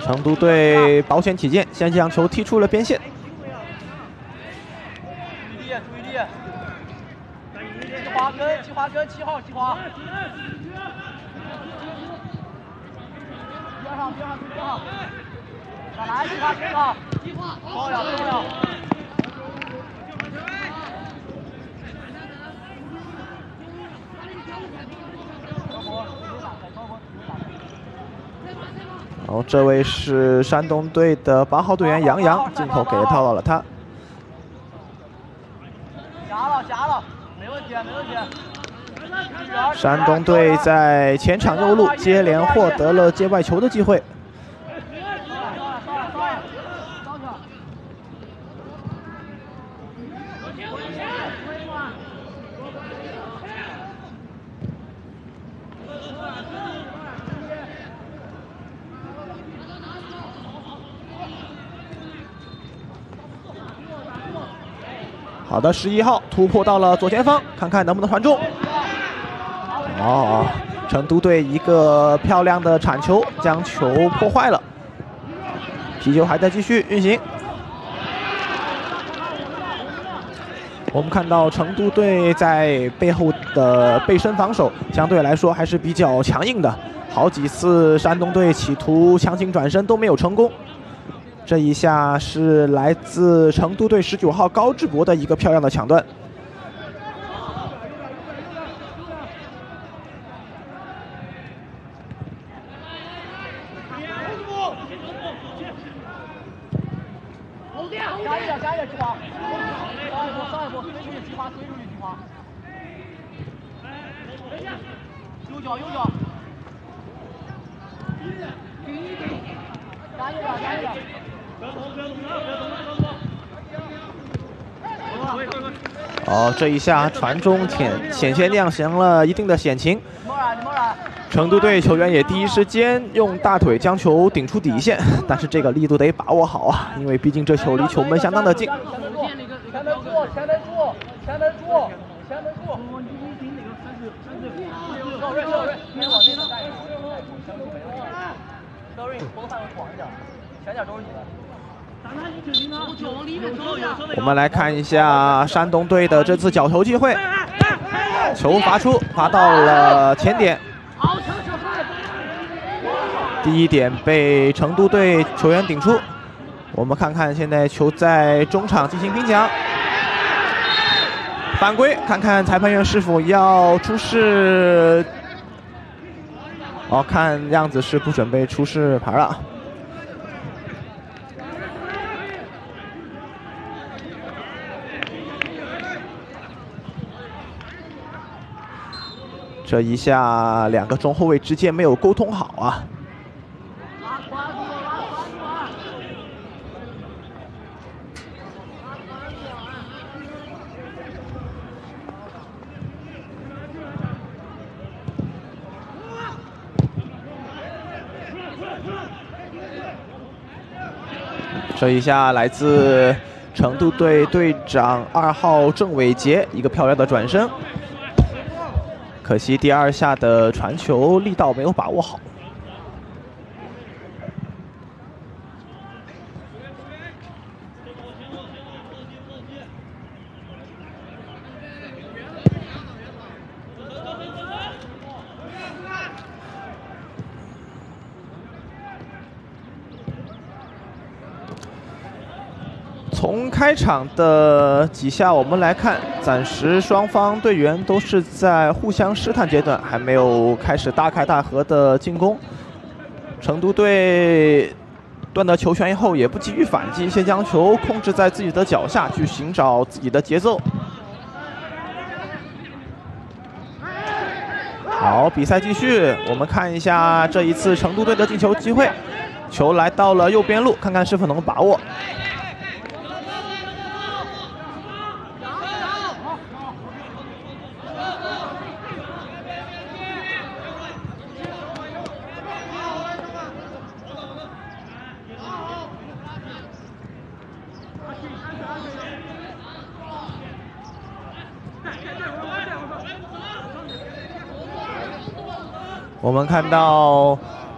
成都队保险起见，先将球踢出了边线。 注意力！计划跟7号计划。边上，再来计划跟上，高呀！ 然后这位是山东队的8号队员杨洋，镜头给到了他。 夹了，没问题。 山东队在前场右路接连获得了接外球的机会。好的，11号突破到了左前方，看看能不能传中。成都队一个漂亮的铲球将球破坏了，皮球还在继续运行。我们看到成都队在背后的背身防守相对来说还是比较强硬的，好几次山东队企图强行转身都没有成功。这一下是来自成都队19号高志博的一个漂亮的抢断。 加一计划，上一波，追出去计划。右脚，加一点。 这一下传中险些酿成了一定的险情。成都队球员也第一时间用大腿将球顶出底线，但是这个力度得把握好啊，因为毕竟这球离球门相当的近。 前门柱。 我们来看一下山东队的这次角球机会，球罚到了前点，第一点被成都队球员顶出。我们看看现在球在中场进行拼抢，犯规，看看裁判员是否要出示。看样子是不准备出示牌了。这一下两个中后卫之间没有沟通好啊。这一下来自成都队队长2号郑伟杰一个漂亮的转身。可惜第2下的传球力道没有把握好。从开场的几下我们来看，暂时双方队员都是在互相试探阶段，还没有开始大开大合的进攻。成都队断得球权以后也不急于反击，先将球控制在自己的脚下，去寻找自己的节奏。好，比赛继续，我们看一下这一次成都队的进球机会，球来到了右边路，看看是否能把握。我们看到